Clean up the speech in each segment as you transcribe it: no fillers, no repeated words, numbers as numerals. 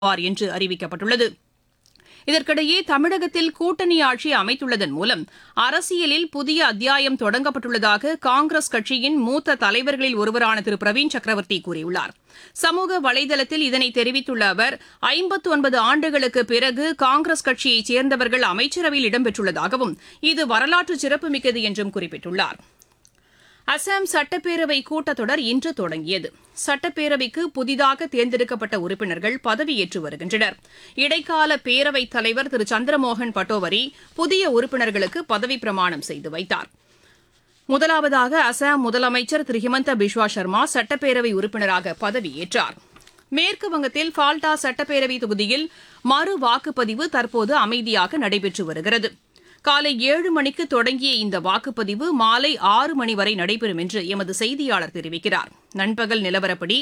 என்று அறிவிக்கப்பட்டுள்ளது. இதற்கிடையே தமிழகத்தில் கூட்டணி ஆட்சி அமைத்துள்ளதன் மூலம் அரசியலில் புதிய அத்தியாயம் தொடங்கப்பட்டுள்ளதாக காங்கிரஸ் கட்சியின் மூத்த தலைவர்களில் ஒருவரான திரு பிரவீன் சக்கரவர்த்தி கூறியுள்ளார். சமூக வலைதளத்தில் இதனை தெரிவித்துள்ள அவர் 59 ஆண்டுகளுக்கு பிறகு காங்கிரஸ் கட்சியைச் சேர்ந்தவர்கள் அமைச்சரவையில் இடம்பெற்றுள்ளதாகவும் இது வரலாற்று சிறப்புமிக்கது என்றும் குறிப்பிட்டுள்ளார். அசாம் சட்டப்பேரவை கூட்டத்தொடர் இன்று தொடங்கியது. சட்டப்பேரவைக்கு புதிதாக தேர்ந்தெடுக்கப்பட்ட உறுப்பினர்கள் பதவியேற்று வருகின்றனர். இடைக்கால பேரவைத் தலைவர் திரு சந்திரமோகன் பட்டோவரி புதிய உறுப்பினர்களுக்கு பதவிப் பிரமாணம் செய்து வைத்தார். முதலாவதாக அசாம் முதலமைச்சர் திரு ஹிமந்த பிஸ்வா சர்மா சட்டப்பேரவை உறுப்பினராக பதவியேற்றார். மேற்குவங்கத்தில் ஃபால்டா சட்டப்பேரவை தொகுதியில் மறு வாக்குப்பதிவு தற்போது அமைதியாக நடைபெற்று வருகிறது. காலை 7 மணிக்கு தொடங்கிய இந்த வாக்குப்பதிவு மாலை 6 மணி வரை நடைபெறும் என்று எமது செய்தியாளர் தெரிவிக்கிறார். நண்பகல் நிலவரப்படி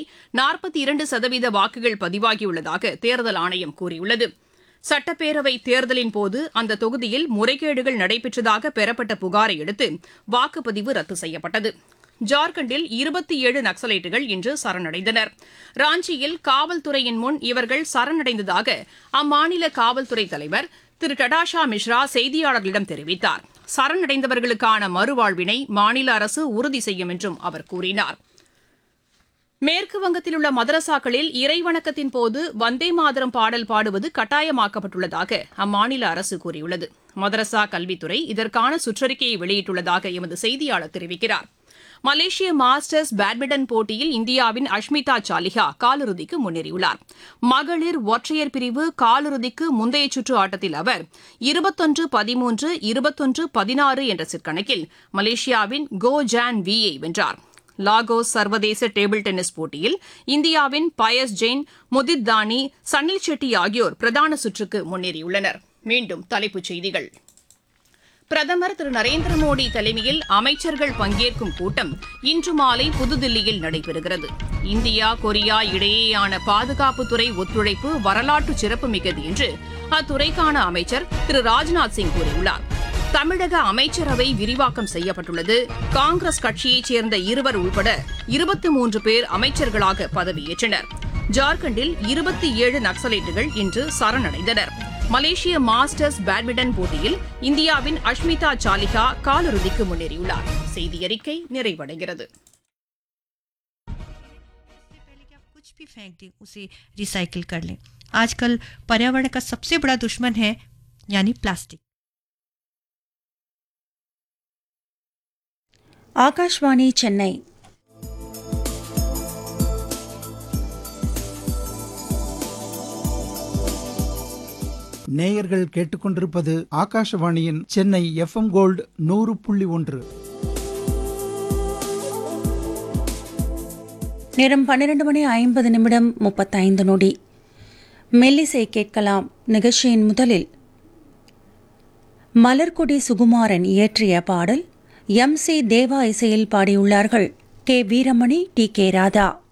42% வாக்குகள் பதிவாகியுள்ளதாக தேர்தல் ஆணையம் கூறியுள்ளது. சட்டப்பேரவை தேர்தலின் போது அந்த தொகுதியில் முறைகேடுகள் நடைபெற்றதாக பெறப்பட்ட புகாரை அடுத்து வாக்குப்பதிவு ரத்து செய்யப்பட்டது. ஜார்க்கண்டில் 27 நக்சலைட்டுகள் இன்று சரணடைந்தனர். ராஞ்சியில் காவல்துறையின் முன் இவர்கள் சரணடைந்ததாக அம்மாநில காவல்துறை தலைவர் திரு டடாஷா மிஸ்ரா செய்தியாளர்களிடம் தெரிவித்தார். சரணடைந்தவர்களுக்கான மறுவாழ்வினை மாநில அரசு உறுதி செய்யும் என்றும் அவர் கூறினார். மேற்குவங்கத்தில் உள்ள மதரசாக்களில் இறைவணக்கத்தின் போது வந்தே மாதரம் பாடல் பாடுவது கட்டாயமாக்கப்பட்டுள்ளதாக அம்மாநில அரசு கூறியுள்ளது. மதரசா கல்வித்துறை இதற்கான சுற்றறிக்கையை வெளியிட்டுள்ளதாக எமது செய்தியாளர் தெரிவிக்கிறார். மலேசிய மாஸ்டர்ஸ் பேட்மிண்டன் போட்டியில் இந்தியாவின் அஷ்மிதா சாலிஹா காலிறுதிக்கு முன்னேறியுள்ளார். மகளிர் ஒற்றையர் பிரிவு காலிறுதிக்கு முந்தைய சுற்று ஆட்டத்தில் அவர் 21-13, 21-16 என்ற செட் கணக்கில் மலேசியாவின் கோ ஜான் வீயை வென்றார். லாகோஸ் சர்வதேச டேபிள் டென்னிஸ் போட்டியில் இந்தியாவின் பயஸ் ஜெயின், முதித் தானி, சன்னில் ஷெட்டி ஆகியோர் பிரதான சுற்றுக்கு முன்னேறியுள்ளனர். மீண்டும் தலைப்புச் செய்திகள். பிரதமர் திரு நரேந்திர மோடி தலைமையில் அமைச்சர்கள் பங்கேற்கும் கூட்டம் இன்று மாலை புதுதில்லியில் நடைபெறுகிறது. இந்தியா கொரியா இடையேயான பாதுகாப்புத்துறை ஒத்துழைப்பு வரலாற்று சிறப்புமிக்கது என்று அத்துறைக்கான அமைச்சர் திரு ராஜ்நாத் சிங் கூறியுள்ளார். தமிழக அமைச்சரவை விரிவாக்கம் செய்யப்பட்டுள்ளது. காங்கிரஸ் கட்சியைச் சேர்ந்த 2 உள்பட 23 பேர் அமைச்சர்களாக பதவியேற்றனர். ஜார்க்கண்டில் 27 நக்சலைட்டுகள் இன்று சரணடைந்தனர். மலேசிய மாஸ்டர்ஸ் பேட்மிண்டன் போட்டியில் இந்தியாவின் அஷ்மிதா சாலிஹா காலிறுதிக்கு முன்னேறியுள்ளார். செய்தி அறிக்கை நிறைவடைகிறது. कुछ भी फेंक दें उसे रिसाइकिल कर लें. आजकल पर्यावरण का सबसे बड़ा दुश्मन है यानी प्लास्टिक. आकाशवाणी चेन्नई. நேயர்கள் கேட்டுக்கொண்டிருப்பது ஆகாஷவாணியின் சென்னை எஃப்எம் கோல்டு 100.1. நேரம் 12:50 மெல்லிசை கேட்கலாம். நிகழ்ச்சியின் முதலில் மலர்கொடி சுகுமாரன் இயற்றிய பாடல். MC தேவா இசையில் பாடியுள்ளார்கள். K Veeramani, D K Radha.